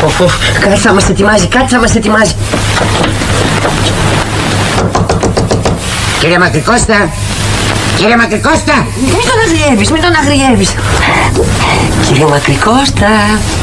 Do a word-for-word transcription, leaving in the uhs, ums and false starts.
Κάτι θα μας ετοιμάζει, κάτι θα μας ετοιμάζει. Κύριε Μακρικώστα, κύριε Μακρικώστα. Μην τον αγριεύεις, μην τον αγριεύεις. Κύριε Μακρικώστα.